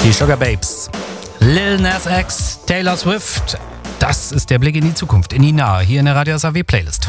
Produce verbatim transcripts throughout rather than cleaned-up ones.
Die Sugar Babes, Lil Nas X, Taylor Swift. Das ist der Blick in die Zukunft, in die Nahe, hier in der Radio S A W Playlist.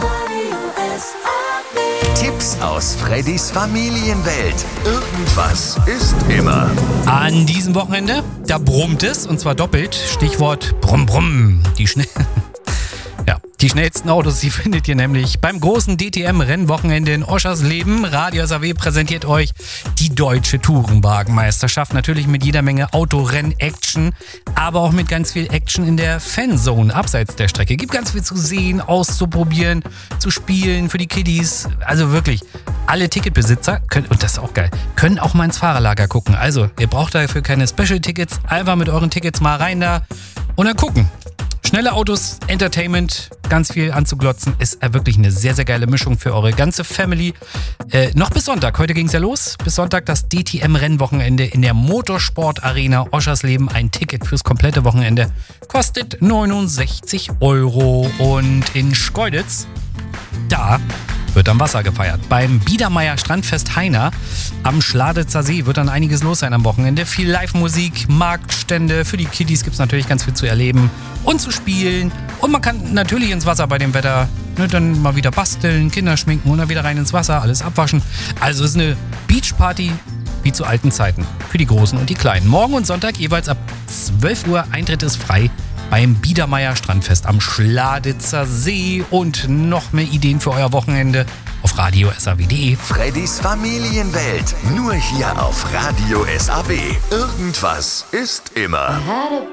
Tipps aus Freddys Familienwelt. Irgendwas ist immer. An diesem Wochenende, da brummt es, und zwar doppelt. Stichwort Brumm Brumm. Die schnell... Ja, die schnellsten Autos, die findet ihr nämlich beim großen D T M-Rennwochenende in Oschersleben. Radio S A W präsentiert euch die deutsche Tourenwagenmeisterschaft. Natürlich mit jeder Menge Autorenn-Action, aber auch mit ganz viel Action in der Fanzone abseits der Strecke. Gibt ganz viel zu sehen, auszuprobieren, zu spielen für die Kiddies. Also wirklich, alle Ticketbesitzer können, und das ist auch geil, können auch mal ins Fahrerlager gucken. Also, ihr braucht dafür keine Special-Tickets. Einfach mit euren Tickets mal rein da und dann gucken. Schnelle Autos, Entertainment, ganz viel anzuglotzen, ist wirklich eine sehr, sehr geile Mischung für eure ganze Family. Äh, noch bis Sonntag, heute ging es ja los, bis Sonntag das D T M-Rennwochenende in der Motorsport-Arena Oschersleben. Ein Ticket fürs komplette Wochenende kostet neunundsechzig Euro. Und in Schkeuditz, da wird am Wasser gefeiert. Beim Biedermeier Strandfest Heiner am Schladitzer See wird dann einiges los sein am Wochenende. Viel Live-Musik, Marktstände, für die Kiddies gibt es natürlich ganz viel zu erleben und zu spielen. Und man kann natürlich ins Wasser bei dem Wetter, ne, dann mal wieder basteln, Kinder schminken und dann wieder rein ins Wasser, alles abwaschen. Also es ist eine Beachparty wie zu alten Zeiten für die Großen und die Kleinen. Morgen und Sonntag jeweils ab zwölf Uhr, Eintritt ist frei beim Biedermeier Strandfest am Schladitzer See. Und noch mehr Ideen für euer Wochenende auf radio S A W punkt de. Freddys Familienwelt, nur hier auf Radio S A W. Irgendwas ist immer.